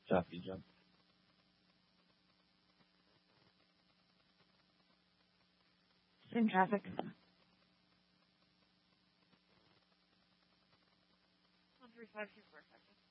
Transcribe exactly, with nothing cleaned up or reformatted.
Copy, John. In traffic. One three five two four seconds.